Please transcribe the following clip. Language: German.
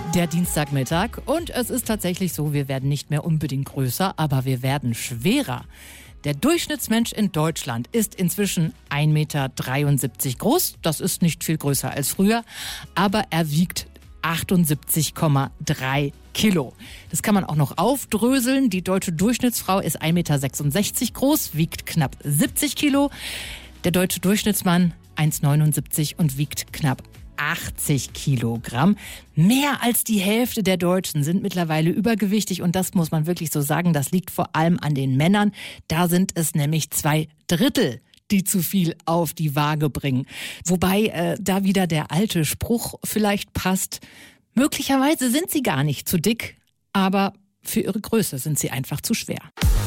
Der Dienstagmittag und es ist tatsächlich so, wir werden nicht mehr unbedingt größer, aber wir werden schwerer. Der Durchschnittsmensch in Deutschland ist inzwischen 1,73 Meter groß. Das ist nicht viel größer als früher, aber er wiegt 78,3 Kilo. Das kann man auch noch aufdröseln. Die deutsche Durchschnittsfrau ist 1,66 Meter groß, wiegt knapp 70 Kilo. Der deutsche Durchschnittsmann 1,79 und wiegt knapp 80 Kilogramm. Mehr als die Hälfte der Deutschen sind mittlerweile übergewichtig und das muss man wirklich so sagen, das liegt vor allem an den Männern. Da sind es nämlich 2/3, die zu viel auf die Waage bringen. Wobei da wieder der alte Spruch vielleicht passt. Möglicherweise sind sie gar nicht zu dick, aber für ihre Größe sind sie einfach zu schwer.